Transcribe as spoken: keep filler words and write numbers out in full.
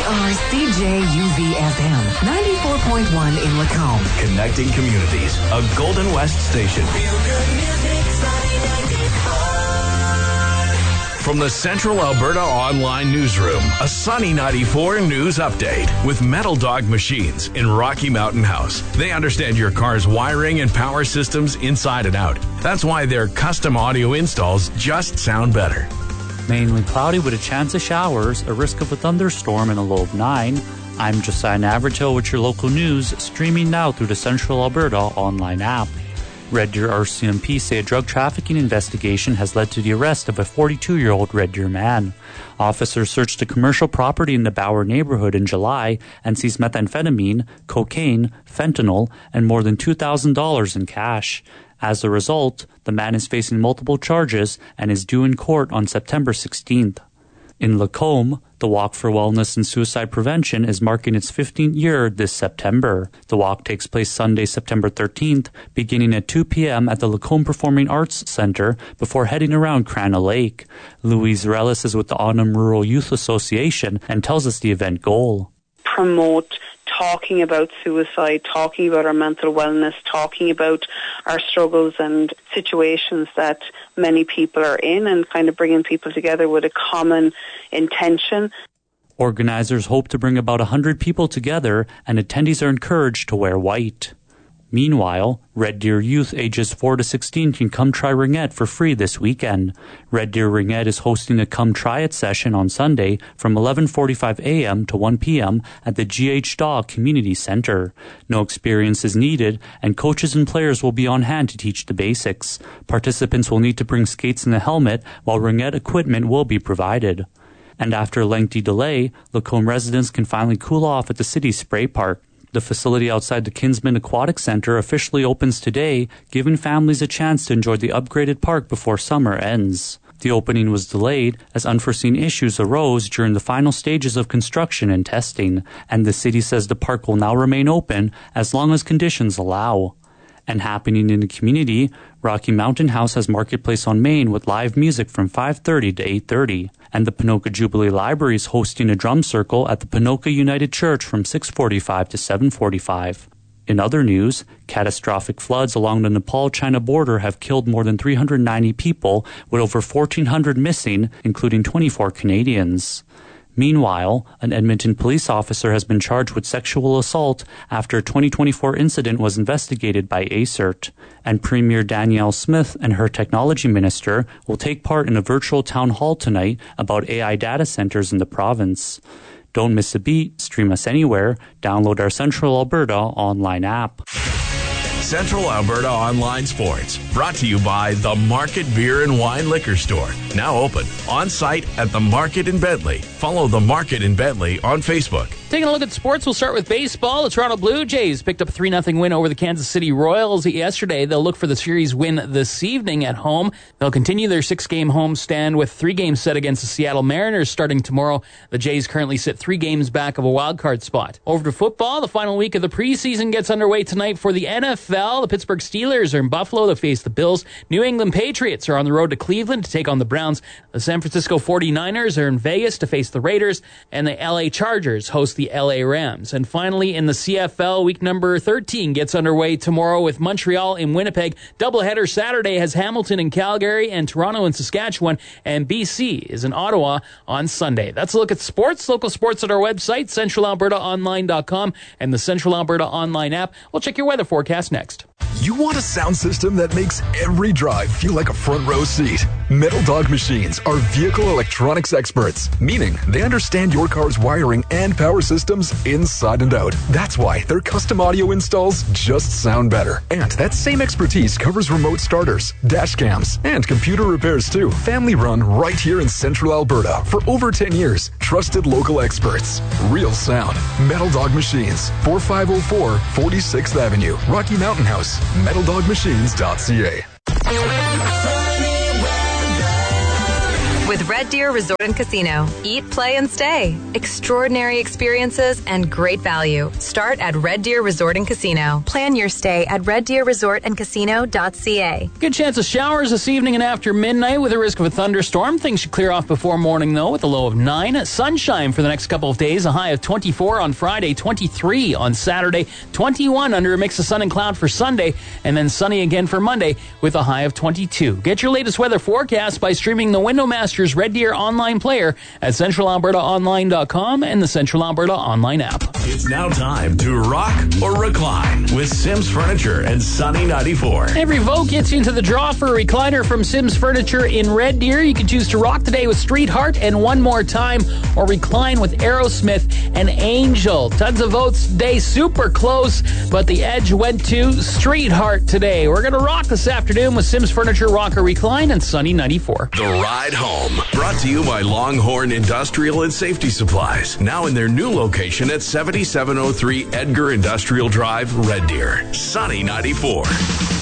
are C J U V F M, ninety-four point one in Lacombe. Connecting communities, a Golden West station. From the Central Alberta Online Newsroom, a Sunny ninety-four news update with Metal Dog Machines in Rocky Mountain House. They understand your car's wiring and power systems inside and out. That's why their custom audio installs just sound better. Mainly cloudy with a chance of showers, a risk of a thunderstorm, and a low of nine. I'm Josiah Navratil with your local news, streaming now through the Central Alberta Online app. Red Deer R C M P say a drug trafficking investigation has led to the arrest of a forty-two-year-old Red Deer man. Officers searched a commercial property in the Bauer neighborhood in July and seized methamphetamine, cocaine, fentanyl, and more than two thousand dollars in cash. As a result, the man is facing multiple charges and is due in court on September sixteenth. In Lacombe, the Walk for Wellness and Suicide Prevention is marking its fifteenth year this September. The walk takes place Sunday, September thirteenth, beginning at two p.m. at the Lacombe Performing Arts Centre before heading around Crana Lake. Louise Relis is with the Autumn Rural Youth Association and tells us the event goal. Promote talking about suicide, talking about our mental wellness, talking about our struggles and situations that many people are in, and kind of bringing people together with a common intention. Organizers hope to bring about one hundred people together, and attendees are encouraged to wear white. Meanwhile, Red Deer youth ages four to sixteen can come try Ringette for free this weekend. Red Deer Ringette is hosting a Come Try It session on Sunday from eleven forty-five a.m. to one p.m. at the G H Daw Community Center. No experience is needed, and coaches and players will be on hand to teach the basics. Participants will need to bring skates and a helmet, while Ringette equipment will be provided. And after a lengthy delay, Lacombe residents can finally cool off at the city's spray park. The facility outside the Kinsman Aquatic Center officially opens today, giving families a chance to enjoy the upgraded park before summer ends. The opening was delayed as unforeseen issues arose during the final stages of construction and testing, and the city says the park will now remain open as long as conditions allow. And happening in the community, Rocky Mountain House has Marketplace on Main with live music from five thirty to eight thirty. And the Ponoka Jubilee Library is hosting a drum circle at the Ponoka United Church from six forty-five to seven forty-five. In other news, catastrophic floods along the Nepal-China border have killed more than three hundred ninety people, with over fourteen hundred missing, including twenty-four Canadians. Meanwhile, an Edmonton police officer has been charged with sexual assault after a twenty twenty-four incident was investigated by A C E R T. And Premier Danielle Smith and her technology minister will take part in a virtual town hall tonight about A I data centers in the province. Don't miss a beat, stream us anywhere, download our Central Alberta online app. Central Alberta Online Sports, brought to you by The Market Beer and Wine Liquor Store. Now open, on site at The Market in Bentley. Follow The Market in Bentley on Facebook. Taking a look at sports, we'll start with baseball. The Toronto Blue Jays picked up a three nothing win over the Kansas City Royals yesterday. They'll look for the series win this evening at home. They'll continue their six-game homestand with three games set against the Seattle Mariners starting tomorrow. The Jays currently sit three games back of a wild-card spot. Over to football, the final week of the preseason gets underway tonight for the N F L. The Pittsburgh Steelers are in Buffalo to face the Bills. New England Patriots are on the road to Cleveland to take on the Browns. The San Francisco forty-niners are in Vegas to face the Raiders, and the L A Chargers host the L A Rams. And finally, in the C F L, week number thirteen gets underway tomorrow with Montreal in Winnipeg. Doubleheader Saturday has Hamilton in Calgary and Toronto in Saskatchewan, and B C is in Ottawa on Sunday. That's a look at sports. Local sports at our website, central alberta online dot com, and the Central Alberta Online app. We'll check your weather forecast next. You want a sound system that makes every drive feel like a front row seat? Metal Dog Machines are vehicle electronics experts, meaning they understand your car's wiring and power systems inside and out. That's why their custom audio installs just sound better. And that same expertise covers remote starters, dash cams, and computer repairs too. Family run right here in Central Alberta for over ten years. Trusted local experts. Real sound. Metal Dog Machines, forty-five oh four forty-sixth Avenue, Rocky Mountain House. metal dog machines dot c a. With Red Deer Resort and Casino. Eat, play, and stay. Extraordinary experiences and great value. Start at Red Deer Resort and Casino. Plan your stay at red deer resort and casino dot c a. Good chance of showers this evening and after midnight with a risk of a thunderstorm. Things should clear off before morning, though, with a low of nine. Sunshine for the next couple of days. A high of twenty-four on Friday, twenty-three on Saturday, twenty-one under a mix of sun and cloud for Sunday, and then sunny again for Monday with a high of twenty-two. Get your latest weather forecast by streaming the Windowmasters Red Deer online player at central alberta online dot com and the Central Alberta online app. It's now time to rock or recline with Sims Furniture and Sunny ninety-four. Every vote gets you into the draw for a recliner from Sims Furniture in Red Deer. You can choose to rock today with Streetheart and One More Time, or recline with Aerosmith and Angel. Tons of votes today, super close, but the edge went to Streetheart today. We're going to rock this afternoon with Sims Furniture, Rock or Recline, and Sunny ninety-four. The Ride Home, brought to you by Longhorn Industrial and Safety Supplies, now in their new location at seventy-seven oh three Edgar Industrial Drive, Red Deer. Sunny ninety-four.